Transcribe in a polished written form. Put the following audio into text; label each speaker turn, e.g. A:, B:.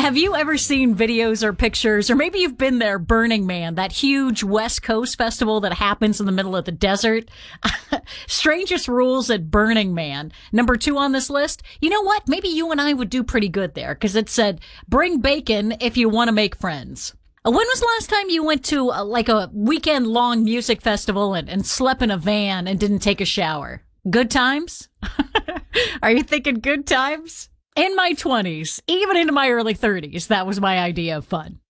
A: Have you ever seen videos or pictures, or maybe you've been there, Burning Man, that huge West Coast festival that happens in the middle of the desert? Strangest rules at Burning Man. Number 2 on this list. You know what? Maybe you and I would do pretty good there, because it said, bring bacon if you want to make friends. When was the last time you went to a weekend-long music festival and slept in a van and didn't take a shower? Good times? Are you thinking good times? In my 20s, even into my early 30s, that was my idea of fun.